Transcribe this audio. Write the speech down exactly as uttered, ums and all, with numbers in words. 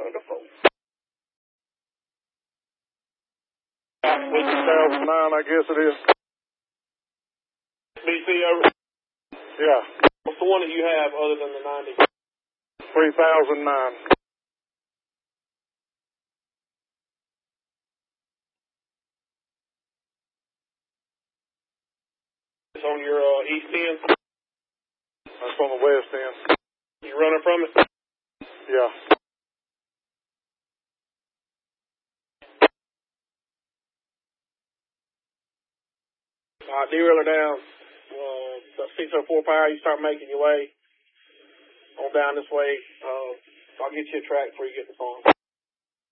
on the phone. two thousand nine, I guess it is. B C over? Yeah. What's the one that you have other than the ninety? three thousand nine. It's on your uh, east end? That's on the west end. You running from it? Yeah. All right, derailleur down. Uh, the six oh four power, you start making your way on down this way. Uh, I'll get you a track before you get the phone.